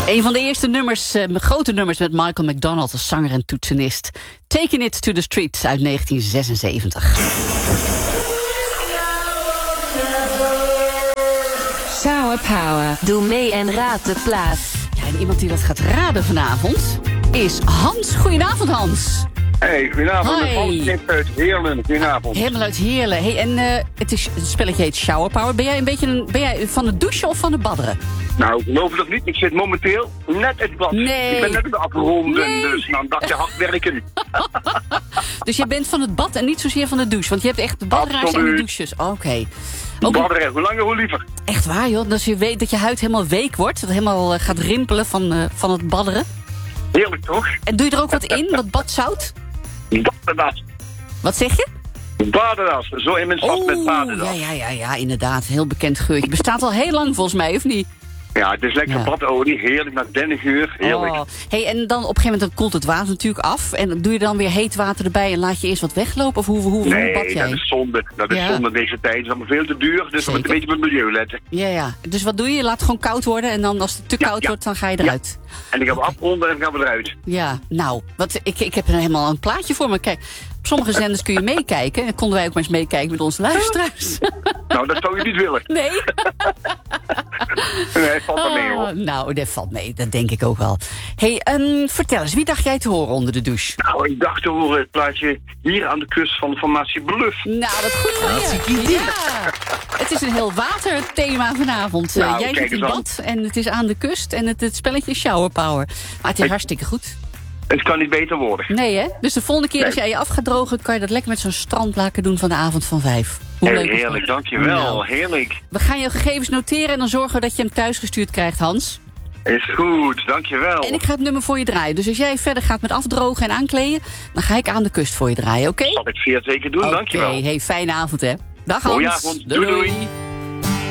Een van de eerste nummers, grote nummers met Michael McDonald als zanger en toetsenist. Taking It to the Streets uit 1976. Shower Power. Doe mee en raad de plaats. Ja, en iemand die dat gaat raden vanavond is Hans. Goedenavond, Hans. Hey, goedenavond. Hoi. Hans uit Heerlen. Goedenavond. Helemaal uit Heerlen. Hey, en het spelletje heet Shower Power. Ben jij van het douchen of van het badderen? Nou, geloof het of niet, ik zit momenteel net in het bad. Nee. Ik ben net aan het afronden, Nee. dus nou, dat je hard werken. Dus jij bent van het bad en niet zozeer van de douche. Want je hebt echt de badderaars en de Absoluut. douches. Oké. Badderen, hoe langer hoe liever. Echt waar, joh. Dus je weet dat je huid helemaal week wordt. Dat het helemaal gaat rimpelen van het badderen. Heerlijk toch? En doe je er ook wat in? Wat badzout? Badendas. Wat zeg je? Badendas. Zo in mijn stad met badendas. Ja, inderdaad. Heel bekend geurtje. Bestaat al heel lang volgens mij, of niet? Ja, het is lekker Ja. badolie. Heerlijk naar dennengeur. Heerlijk. Oh. Hey, en dan op een gegeven moment dan koelt het water natuurlijk af. En dan doe je dan weer heet water erbij en laat je eerst wat weglopen? Of hoe bad Nee, jij? dat is zonde. Dat is Ja. zonde deze tijd. Het is allemaal veel te duur, dus we moeten een beetje op het milieu letten. Ja. Dus wat doe je? Je laat het gewoon koud worden en dan als het te koud wordt, dan ga je eruit. En dan gaan we afronden en dan gaan we eruit. Ja, nou, ik heb helemaal een plaatje voor me. Kijk, op sommige zenders kun je meekijken. En dan konden wij ook maar eens meekijken met onze luisteraars. Nou, dat zou je niet willen. Nee? Nee, valt wel mee hoor. Nou, dat valt mee. Dat denk ik ook wel. Hey, vertel eens, wie dacht jij te horen onder de douche? Nou, ik dacht te horen het plaatje hier aan de kust van de formatie Bluff. Nou, dat goed van je. Ja, het is een heel waterthema vanavond. Nou, Jij kijk zit in eens aan. bad en het is aan de kust en het spelletje is Shower Power. Maar het is hartstikke goed. Het kan niet beter worden. Nee, hè? Dus de volgende keer Nee. als jij je af gaat drogen, kan je dat lekker met zo'n strandlaken doen van de avond van 5. Hoe leuk is dat? Heerlijk, dankjewel. Nou. Heerlijk. We gaan jouw gegevens noteren en dan zorgen we dat je hem thuis gestuurd krijgt, Hans. Is goed, dankjewel. En ik ga het nummer voor je draaien. Dus als jij verder gaat met afdrogen en aankleden, dan ga ik aan de kust voor je draaien, oké? Dat zal ik zeer zeker doen, dankjewel. Oké, hey, fijne avond, hè. Dag, Hans. Goeie avond. Doei, doei.